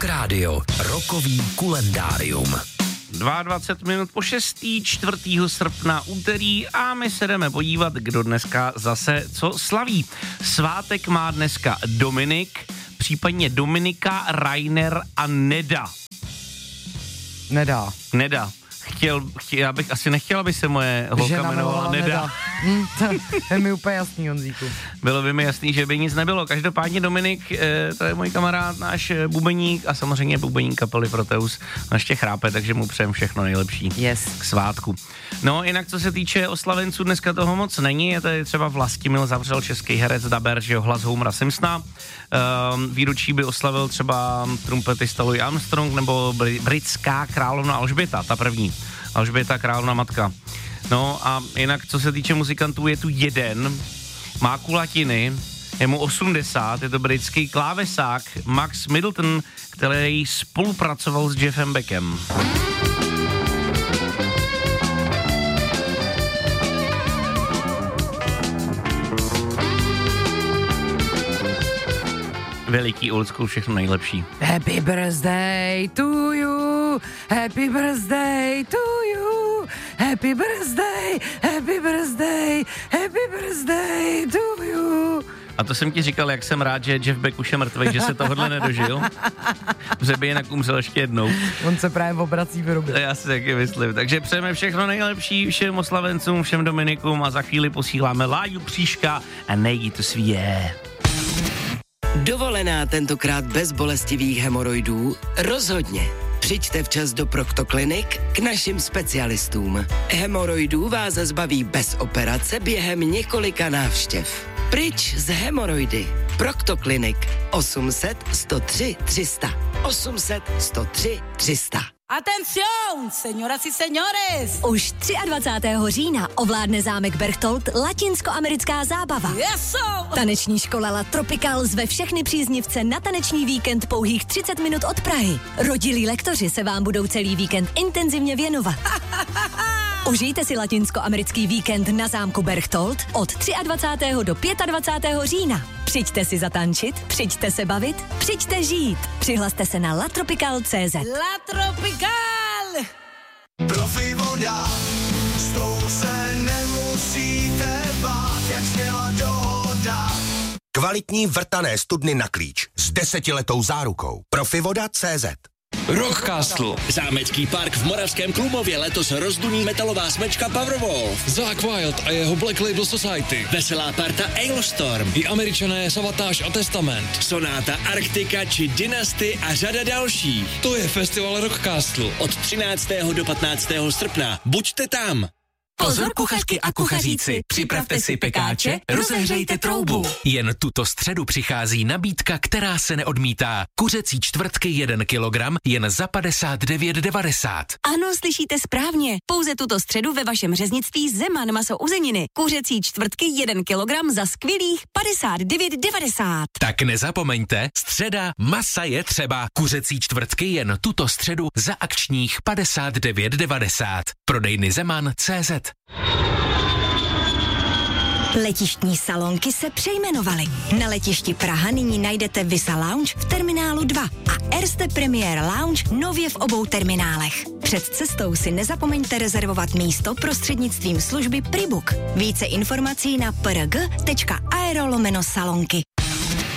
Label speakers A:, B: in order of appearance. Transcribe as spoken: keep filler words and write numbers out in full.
A: Rock Radio, rokový kulendárium.
B: dvacet dva minut po šestý, čtvrtého srpna, úterý, a my se jdeme podívat, kdo dneska zase co slaví. Svátek má dneska Dominik, případně Dominika, Rainer a Neda.
C: Nedá.
B: Neda. Chtěl, chtěl, já bych asi nechtěl, aby se moje holka jmenovala Neda. Neda.
C: Hmm, to je mi úplně jasný, Honzíku.
B: Bylo by mi jasný, že by nic nebylo. Každopádně Dominik, eh, to je můj kamarád, náš bubeník a samozřejmě bubeník kapely Proteus, ještě chrápe, takže mu přejem všechno nejlepší
C: yes.
B: k svátku. No jinak, co se týče oslavenců, dneska toho moc není, je tady třeba Vlastimil, zavřel český herec, daber, že jo, hlas Homera Simpsona. Um, výročí by oslavil třeba trumpetista Louis Armstrong nebo br- britská královna Alžběta, ta první. Alžběta, královna matka. No a jinak, co se týče muzikantů, je tu jeden, má kulatiny, je mu osmdesát, je to britský klávesák Max Middleton, který spolupracoval s Jeffem Beckem. Veliký old school, všechno nejlepší.
C: Happy birthday to you, happy birthday to you, happy birthday, happy birthday, happy birthday to you.
B: A to jsem ti říkal, jak jsem rád, že Jeff Beck už je mrtvej, že se tohodle nedožil, že by jinak umřel ještě jednou.
C: On se právě obrací v hrobě.
B: Já si taky myslím. Takže přejeme všechno nejlepší všem oslavencům, všem Dominikům a za chvíli posíláme Láďu Příška a nejdi to svíje.
D: Dovolená tentokrát bez bolestivých hemoroidů? Rozhodně. Přijďte včas do Proktoklinik k našim specialistům. Hemoroidů vás zbaví bez operace během několika návštěv. Pryč z hemoroidy. Proktoklinik osm set, sto tři, tři sta. osm set, sto tři, tři sta.
E: Atención, señoras y señores!
F: Už dvacátého třetího října ovládne zámek Berchtold latinskoamerická zábava.
E: Yes,
F: Taneční škola La Tropical zve všechny příznivce na taneční víkend pouhých třicet minut od Prahy. Rodilí lektoři se vám budou celý víkend intenzivně věnovat. Užijte si latinskoamerický víkend na zámku Berchtold od dvacátého třetího do dvacátého pátého října. Přijďte si zatančit, přijďte se bavit, přijďte žít. Přihlaste se na latropical tečka cé zet.
E: La Tropical!
G: Profi voda, s tou se nemusíte bát, jak sněla dohoda. Kvalitní vrtané studny na klíč s desetiletou zárukou. Profivoda tečka cé zet.
H: Rockcastle. Zámecký park v Moravském Klumově letos rozduní metalová smečka Powerwolf.
I: Zakk Wylde a jeho Black Label Society.
H: Veselá parta Ailstorm.
I: I Američané Savatage a Testament.
H: Sonáta Arktika či Dynasty a řada dalších.
I: To je festival Rockcastle.
H: Od třináctého do patnáctého srpna. Buďte tam.
A: Pozor kuchařky a kuchaříci, připravte si pekáče, rozehřejte troubu. Jen tuto středu přichází nabídka, která se neodmítá. Kuřecí čtvrtky jeden kilogram jen za padesát devět devadesát.
F: Ano, slyšíte správně. Pouze tuto středu ve vašem řeznictví Zeman maso uzeniny. Kuřecí čtvrtky jeden kilogram za skvělých padesát devět devadesát.
A: Tak nezapomeňte, středa masa je třeba. Kuřecí čtvrtky jen tuto středu za akčních padesát devět devadesát. Prodejny Zeman tečka cé zet.
F: Letištní salonky se přejmenovaly. Na letišti Praha nyní najdete Visa Lounge v terminálu dva a Erste Premier Lounge nově v obou terminálech. Před cestou si nezapomeňte rezervovat místo prostřednictvím služby Pribook. Více informací na prg tečka aero lomeno salonky.